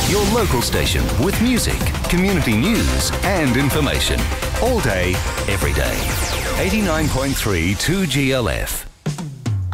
Your local station with music, community news and information. All day, every day. 89.3 2GLF.